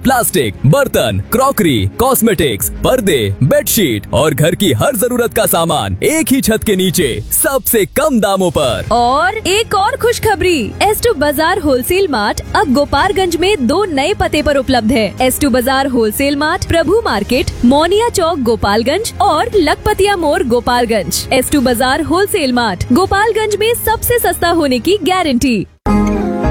Plastic, बर्तन, crockery, cosmetics, पर्दे, bedsheet और घर की हर जरूरत का सामान एक ही छत के नीचे सबसे कम दामों पर। और एक और खुशखबरी, S2 बाजार होलसेल मार्ट अब गोपालगंज में 2 नए पते पर उपलब्ध है। S2 बाजार होलसेल मार्ट, प्रभु मार्केट, मोनिया चौक, गोपालगंज और लखपतिया मोड़, गोपालगंज। S2 बाजार होलसेल मार्ट, गोपालगंज में सबसे सस्ता होने की गारंटी।